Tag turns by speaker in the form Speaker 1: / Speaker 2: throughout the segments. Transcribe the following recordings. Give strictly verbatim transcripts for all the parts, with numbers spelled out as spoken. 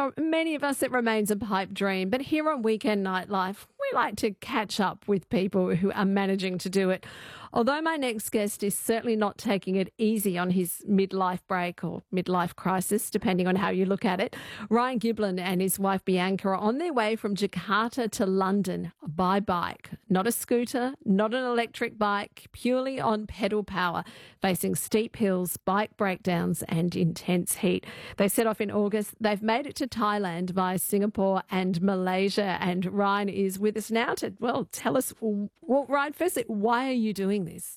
Speaker 1: for many of us, it remains a pipe dream. But here on Weekend Nightlife, we like to catch up with people who are managing to do it. Although my next guest is certainly not taking it easy on his midlife break or midlife crisis, depending on how you look at it, Ryan Giblin and his wife Bianca are on their way from Jakarta to London by bike. Not a scooter, not an electric bike, purely on pedal power, facing steep hills, bike breakdowns and intense heat. They set off in August. They've made it to Thailand via Singapore and Malaysia. And Ryan is with us now to, well, tell us, well, Ryan, firstly, why are you doing this?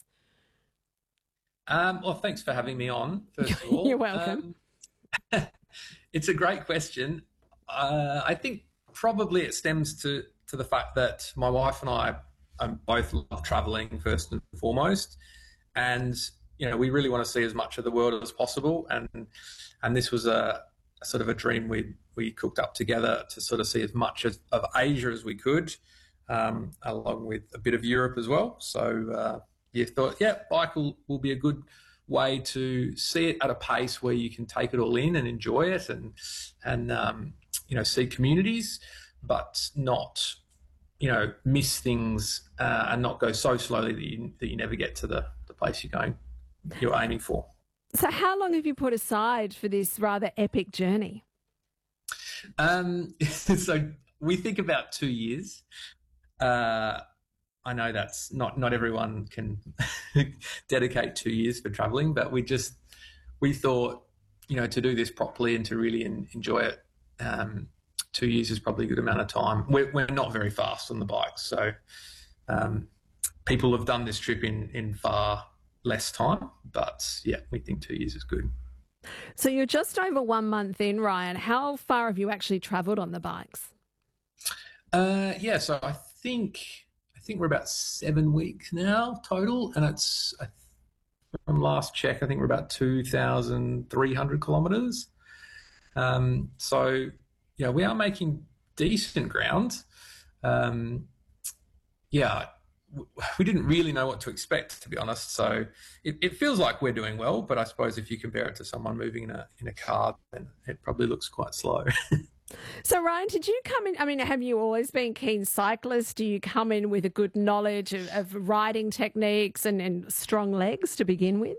Speaker 2: Um, well, thanks for having me on, first of all.
Speaker 1: You're welcome.
Speaker 2: Um, it's a great question. Uh, I think probably it stems to, to the fact that my wife and I um, both love travelling first and foremost. And, you know, we really want to see as much of the world as possible. And and this was a, a sort of a dream we we cooked up together to sort of see as much as, of Asia as we could, um, along with a bit of Europe as well. So, uh, you thought, yeah, bike will, will be a good way to see it at a pace where you can take it all in and enjoy it and, and um, you know, see communities, but not, you know, miss things uh, and not go so slowly that you, that you never get to the, the place you're going, you're aiming for.
Speaker 1: So how long have you put aside for this rather epic journey?
Speaker 2: Um, so we think about two years. Uh, I know that's not, not everyone can dedicate two years for traveling, but we just, we thought, you know, to do this properly and to really en- enjoy it, um, two years is probably a good amount of time. We're, we're not very fast on the bikes. So, um, people have done this trip in, in far less time, but yeah, we think two years is good.
Speaker 1: So you're just over one month in, Ryan. How far have you actually travelled on the bikes?
Speaker 2: Uh, yeah, so I think, I think we're about seven weeks now total, and it's, from last check, I think we're about two thousand three hundred kilometres. Um, so, yeah, we are making decent ground. Um, yeah, we didn't really know what to expect, to be honest. So it, it feels like we're doing well, but I suppose if you compare it to someone moving in a in a car, then it probably looks quite slow.
Speaker 1: So, Ryan, did you come in? I mean, have you always been keen cyclist? Do you come in with a good knowledge of, of riding techniques and, and strong legs to begin with?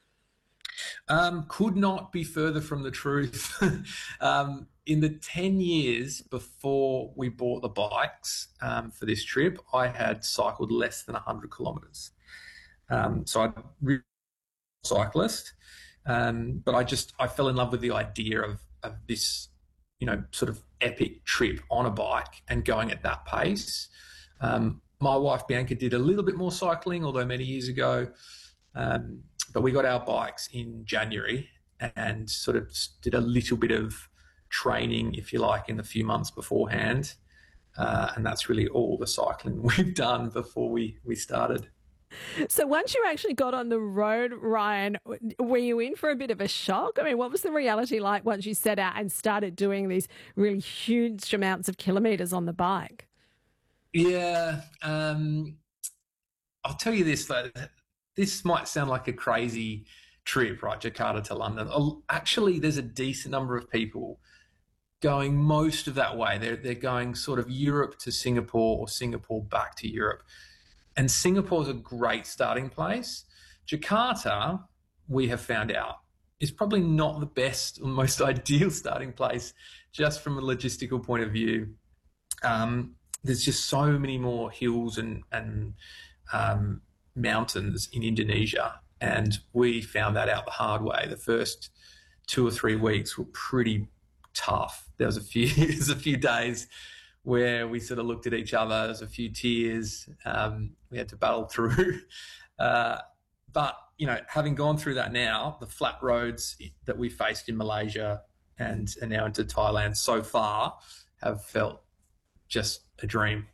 Speaker 2: Um, could not be further from the truth. um, in the ten years before we bought the bikes um, for this trip, I had cycled less than one hundred kilometres. Um, so I'm really a cyclist, um, but I just, I fell in love with the idea of, of this, you know, sort of epic trip on a bike and going at that pace. Um, my wife, Bianca, did a little bit more cycling, although many years ago, um, but we got our bikes in January and sort of did a little bit of training, if you like, in the few months beforehand. Uh, and that's really all the cycling we've done before we, we started.
Speaker 1: So once you actually got on the road, Ryan, were you in for a bit of a shock? I mean, what was the reality like once you set out and started doing these really huge amounts of kilometres on the bike?
Speaker 2: Yeah, um, I'll tell you this, though. This might sound like a crazy trip, right, Jakarta to London. Actually, there's a decent number of people going most of that way. They're, they're going sort of Europe to Singapore or Singapore back to Europe. And Singapore's a great starting place. Jakarta, we have found out, is probably not the best or most ideal starting place just from a logistical point of view. Um, there's just so many more hills and, and um, mountains in Indonesia, and we found that out the hard way. The first two or three weeks were pretty tough. There was a few, there was a few days where we sort of looked at each other. There's a few tears. Um, we had to battle through. Uh, but, you know, having gone through that now, the flat roads that we faced in Malaysia and, and now into Thailand so far have felt just a dream.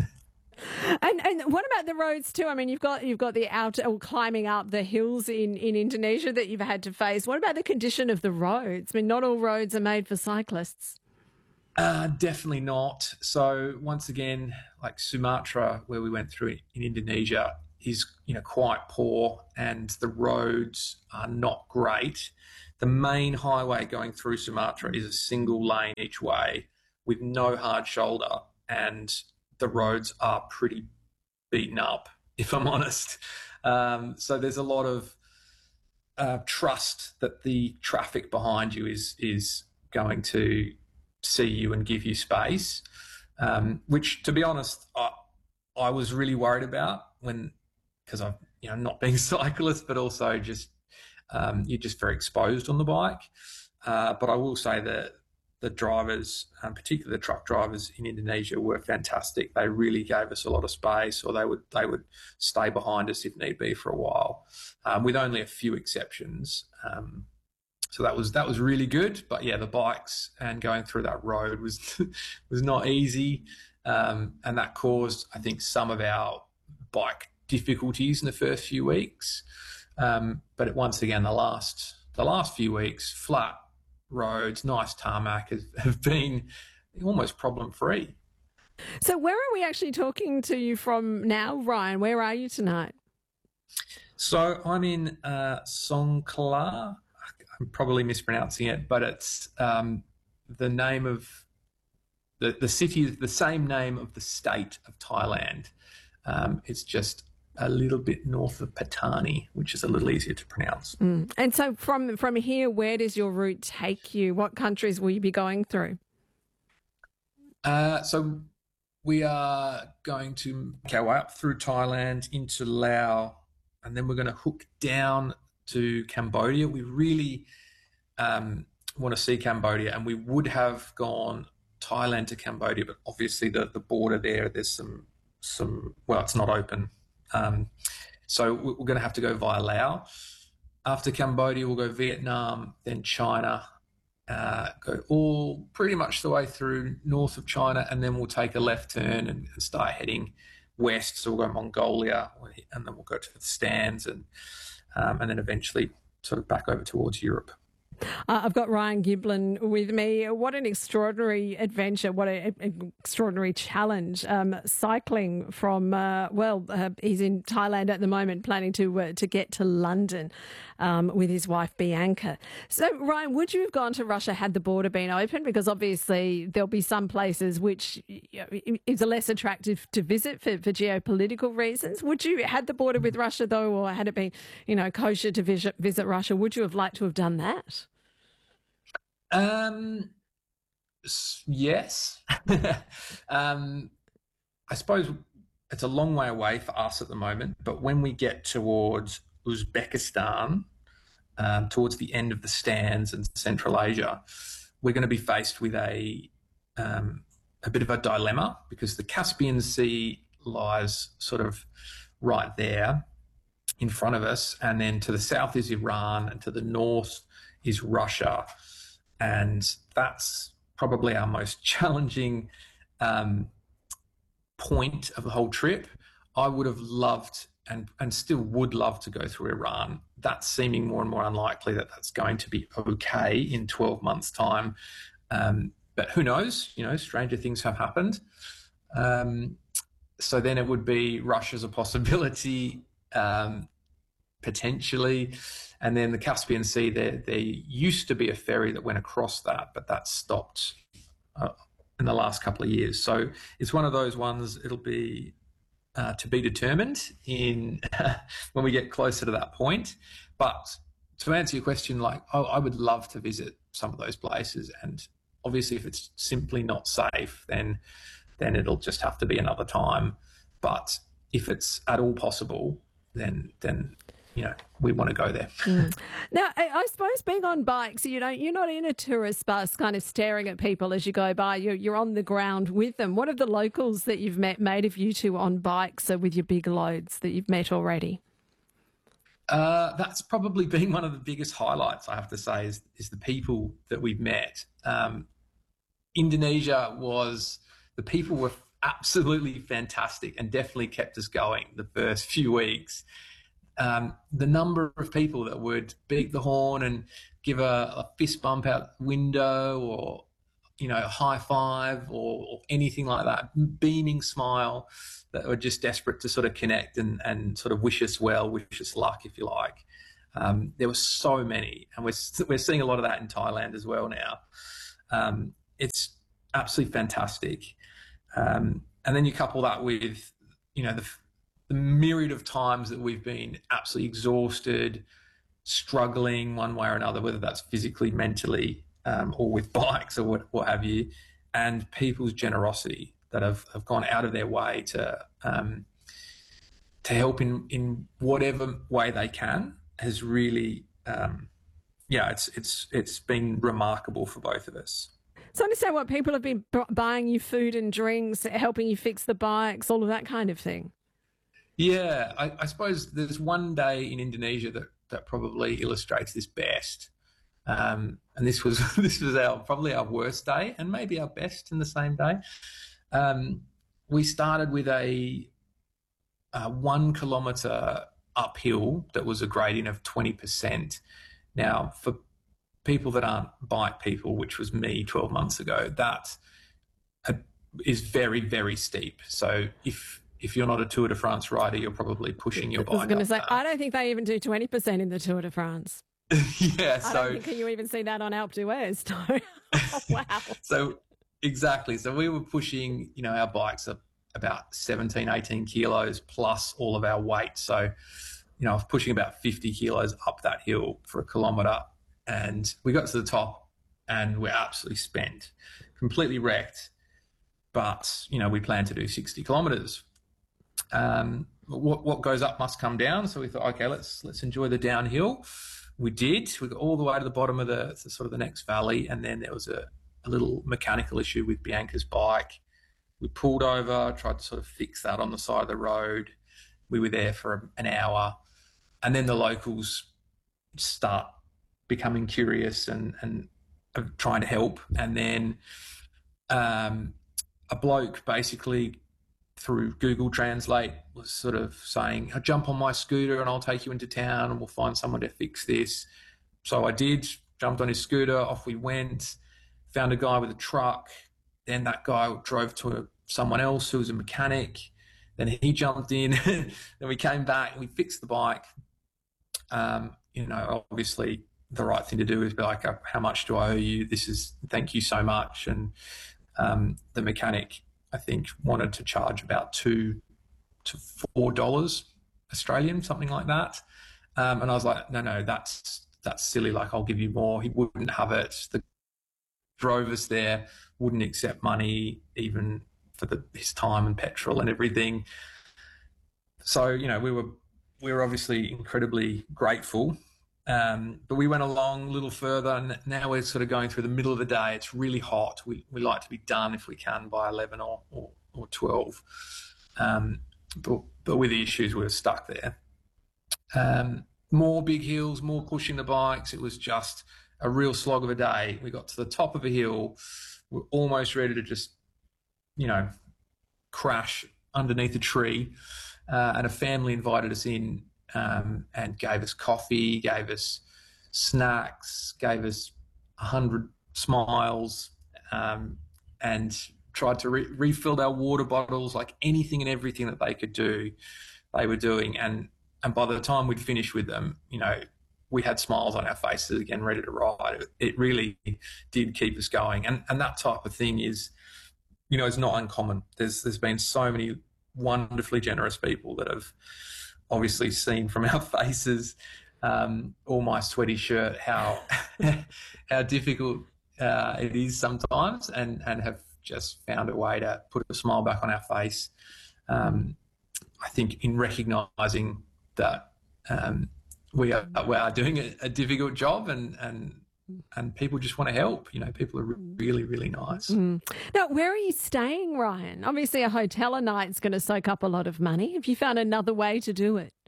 Speaker 1: And and what about the roads too? I mean, you've got you've got the out or climbing up the hills in, in Indonesia that you've had to face. What about the condition of the roads? I mean, not all roads are made for cyclists.
Speaker 2: Uh, definitely not. So once again, like Sumatra, where we went through in Indonesia, is, you know, quite poor and the roads are not great. The main highway going through Sumatra is a single lane each way with no hard shoulder, and the roads are pretty beaten up, if I'm honest. Um, so there's a lot of uh, trust that the traffic behind you is is going to see you and give you space, um, which, to be honest, I, I was really worried about when, because I'm, you know, not being a cyclist, but also just um, you're just very exposed on the bike. Uh, but I will say that the drivers, um, particularly the truck drivers in Indonesia, were fantastic. They really gave us a lot of space, or they would they would stay behind us if need be for a while, um, with only a few exceptions. Um, so that was that was really good. But yeah, the bikes and going through that road was was not easy, um, and that caused, I think, some of our bike difficulties in the first few weeks. Um, but once again, the last the last few weeks, flat roads, nice tarmac, has, have been almost problem free.
Speaker 1: So where are we actually talking to you from now, Ryan? Where are you tonight?
Speaker 2: So I'm in uh, Songkhla. I'm probably mispronouncing it, but it's um, the name of the, the city is the same name of the state of Thailand. Um, it's just a little bit north of Pattani, which is a little easier to pronounce.
Speaker 1: Mm. And so from from here, where does your route take you? What countries will you be going through?
Speaker 2: Uh, so we are going to make our way up through Thailand into Laos, and then we're going to hook down to Cambodia. We really um, want to see Cambodia, and we would have gone Thailand to Cambodia, but obviously the, the border there, there's some, some well, it's not open. Um, so we're going to have to go via Laos. After Cambodia, we'll go Vietnam, then China, uh, go all pretty much the way through north of China, and then we'll take a left turn and start heading west. So we'll go Mongolia, and then we'll go to the Stans, and um, and then eventually sort of back over towards Europe.
Speaker 1: Uh, I've got Ryan Giblin with me. What an extraordinary adventure. What an extraordinary challenge. Um, cycling from, uh, well, uh, he's in Thailand at the moment, planning to uh, to get to London um, with his wife, Bianca. So, Ryan, would you have gone to Russia had the border been open? Because obviously there'll be some places which you know, is less attractive to visit for, for geopolitical reasons. Would you, had the border with Russia, though, or had it been, you know, kosher to visit, visit Russia, would you have liked to have done that?
Speaker 2: Um, yes. um, I suppose it's a long way away for us at the moment, but when we get towards Uzbekistan, um, towards the end of the Stans and Central Asia, we're going to be faced with a um, a bit of a dilemma, because the Caspian Sea lies sort of right there in front of us, and then to the south is Iran, and to the north is Russia. And that's probably our most challenging um, point of the whole trip. I would have loved and, and still would love to go through Iran. That's seeming more and more unlikely that that's going to be okay in twelve months' time. Um, but who knows? You know, stranger things have happened. Um, so then it would be Russia's a possibility, um, potentially. And then the Caspian Sea, there there used to be a ferry that went across that, but that stopped uh, in the last couple of years. So it's one of those ones, it'll be uh, to be determined in when we get closer to that point. But to answer your question, like I, I would love to visit some of those places. And obviously if it's simply not safe, then then it'll just have to be another time. But if it's at all possible, then then you know, we want to go there.
Speaker 1: Mm. Now, I, I suppose being on bikes, you know, you're not in a tourist bus kind of staring at people as you go by. You're, you're on the ground with them. What have the locals that you've met made of you two on bikes or with your big loads that you've met already?
Speaker 2: Uh, that's probably been one of the biggest highlights, I have to say, is, is the people that we've met. Um, Indonesia was, the people were absolutely fantastic and definitely kept us going the first few weeks. Um, the number of people that would beat the horn and give a, a fist bump out the window, or you know, high five or, or anything like that, beaming smile, that were just desperate to sort of connect and, and sort of wish us well, wish us luck, if you like. Um, there were so many, and we're we're seeing a lot of that in Thailand as well now. Um, it's absolutely fantastic. Um, and then you couple that with, you know, the, the myriad of times that we've been absolutely exhausted, struggling one way or another, whether that's physically, mentally, um, or with bikes or what, what have you, and people's generosity that have, have gone out of their way to um, to help in, in whatever way they can has really, um, yeah, it's it's it's been remarkable for both of us.
Speaker 1: So I understand what people have been b- buying you food and drinks, helping you fix the bikes, all of that kind of thing.
Speaker 2: Yeah, I, I suppose there's one day in Indonesia that, that probably illustrates this best. Um, and this was this was our probably our worst day and maybe our best in the same day. Um, we started with a, a one kilometre uphill that was a gradient of twenty percent. Now, for people that aren't bike people, which was me twelve months ago, that is very, very steep. So if if you're not a Tour de France rider, you're probably pushing your bike.
Speaker 1: I was going to say,
Speaker 2: that.
Speaker 1: I don't think they even do twenty percent in the Tour de France.
Speaker 2: yeah, so
Speaker 1: I don't think you even see that on Alpe d'Huez. So, oh, wow.
Speaker 2: So exactly. So we were pushing, you know, our bikes up about seventeen, eighteen kilos plus all of our weight. So, you know, I was pushing about fifty kilos up that hill for a kilometre, and we got to the top and we're absolutely spent, completely wrecked. But, you know, we planned to do sixty kilometres. Um, what, what goes up must come down. So we thought, okay, let's let's enjoy the downhill. We did. We got all the way to the bottom of the, the sort of the next valley, and then there was a, a little mechanical issue with Bianca's bike. We pulled over, tried to sort of fix that on the side of the road. We were there for an hour, and then the locals start becoming curious and and trying to help. And then um, a bloke basically through Google Translate was sort of saying, jump on my scooter and I'll take you into town and we'll find someone to fix this. So I did, jumped on his scooter, off we went, found a guy with a truck. Then that guy drove to a, someone else who was a mechanic. Then he jumped in. Then we came back and we fixed the bike. Um, you know, obviously the right thing to do is be like, how much do I owe you? This is, thank you so much. And um, the mechanic, I think, wanted to charge about two to four dollars Australian, something like that. Um, and I was like, no, no, that's that's silly. Like, I'll give you more. He wouldn't have it. The drove us there wouldn't accept money even for the, his time and petrol and everything. So, you know, we were we were obviously incredibly grateful. Um, but we went along a little further, and now we're sort of going through the middle of the day. It's really hot. We we like to be done if we can by eleven or or, or twelve. Um, but, but with the issues, we were stuck there. Um, more big hills, more pushing the bikes. It was just a real slog of a day. We got to the top of a hill. We're almost ready to just, you know, crash underneath a tree. Uh, and a family invited us in. Um, and gave us coffee, gave us snacks, gave us a hundred smiles, um, and tried to re- refill our water bottles, like anything and everything that they could do, they were doing. And and by the time we'd finished with them, you know, we had smiles on our faces again, ready to ride. It, it really did keep us going. And and that type of thing is, you know, it's not uncommon. There's there's been so many wonderfully generous people that have obviously seen from our faces, um, or my sweaty shirt, how how difficult uh, it is sometimes, and, and have just found a way to put a smile back on our face. Um, I think in recognising that um, we are we are doing a, a difficult job, and and and people just want to help. You know, people are really, really nice.
Speaker 1: Mm. Now, where are you staying, Ryan? Obviously, a hotel a night's going to soak up a lot of money. Have you found another way to do it?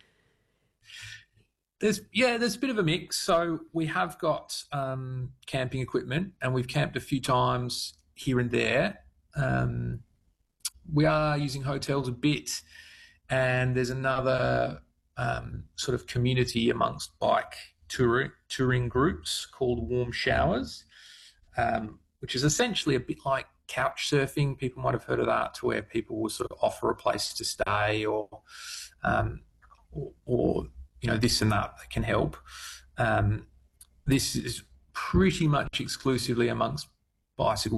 Speaker 2: There's yeah, there's a bit of a mix. So we have got um, camping equipment, and we've camped a few times here and there. Um, we are using hotels a bit, and there's another um, sort of community amongst bike touring touring groups called Warm Showers. Um, which is essentially a bit like couch surfing. People might have heard of that, to where people will sort of offer a place to stay, or, um, or, or you know, this and that that can help. Um, this is pretty much exclusively amongst bicycle